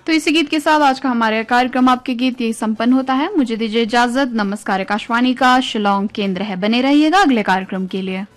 तो इसी गीत के साथ आज का हमारे कार्यक्रम आपके गीत यही संपन्न होता है। मुझे दीजिए इजाजत। नमस्कार। आकाशवाणी का शिलोंग केंद्र है। बने रहिएगा अगले कार्यक्रम के लिए।